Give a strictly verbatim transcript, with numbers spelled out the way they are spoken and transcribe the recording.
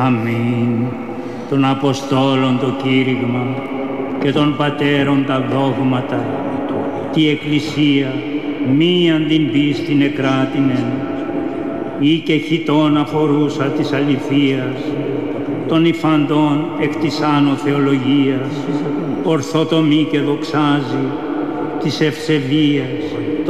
Αμήν. Των Αποστόλων το κήρυγμα και των Πατέρων τα δόγματα, τη Εκκλησία μίαν την πίστην εκράτηνεν, ή και χιτώνα χωρούσα της αληθείας, των υφαντών εκ της άνω θεολογίας, ορθοτομή και δοξάζει, της ευσεβίας,